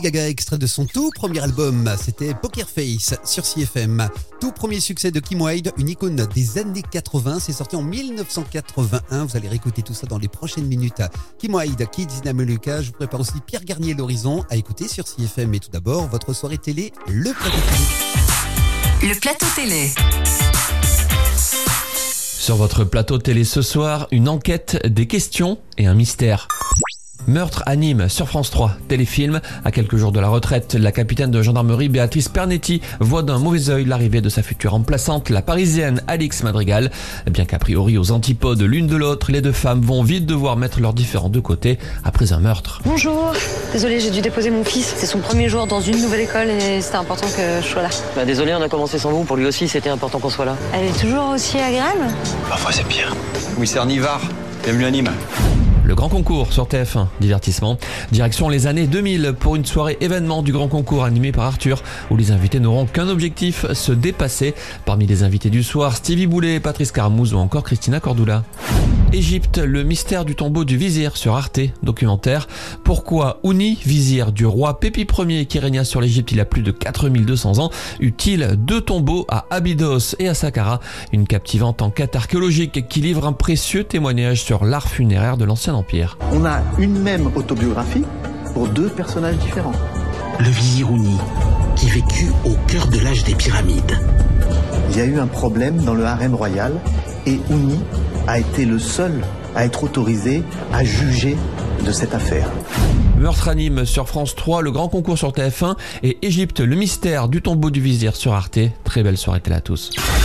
Gaga, extrait de son tout premier album, c'était Poker Face sur CFM. Tout premier succès de Kim Wilde, une icône des années 80, c'est sorti en 1981. Vous allez réécouter tout ça dans les prochaines minutes. Kim Wilde, Kids in America, je vous prépare aussi Pierre Garnier l'Horizon à écouter sur CFM. Mais tout d'abord, votre soirée télé, le plateau télé. Le plateau télé. Sur votre plateau télé ce soir, une enquête, des questions et un mystère. Meurtre à Nîmes sur France 3, téléfilm. À quelques jours de la retraite, la capitaine de gendarmerie Béatrice Pernetti voit d'un mauvais œil l'arrivée de sa future remplaçante, la parisienne Alix Madrigal. Bien qu'a priori aux antipodes l'une de l'autre, les deux femmes vont vite devoir mettre leurs différends de côté après un meurtre. Bonjour, désolée, j'ai dû déposer mon fils. C'est son premier jour dans une nouvelle école et c'était important que je sois là. Désolé, on a commencé sans vous. Pour lui aussi, c'était important qu'on soit là. Elle est toujours aussi agréable? Parfois c'est pire. Oui, c'est Nivard. Bienvenue à Nîmes. Le grand concours sur TF1, divertissement. Direction les années 2000 pour une soirée événement du grand concours animé par Arthur, où les invités n'auront qu'un objectif, se dépasser. Parmi les invités du soir, Stevie Boulet, Patrice Carmouze ou encore Christina Cordula. Égypte, le mystère du tombeau du vizir sur Arte, documentaire. Pourquoi Ouni, vizir du roi Pépi Ier qui régna sur l'Égypte il y a plus de 4200 ans, eut-il deux tombeaux à Abydos et à Saqqara, une captivante enquête archéologique qui livre un précieux témoignage sur l'art funéraire de l'Ancien Empire. On a une même autobiographie pour deux personnages différents. Le vizir Ouni, qui vécut au cœur de l'âge des pyramides. Il y a eu un problème dans le harem royal et Ouni a été le seul à être autorisé à juger de cette affaire. Meurtre à Nîmes sur France 3, le grand concours sur TF1 et Égypte, le mystère du tombeau du vizir sur Arte. Très belle soirée à tous.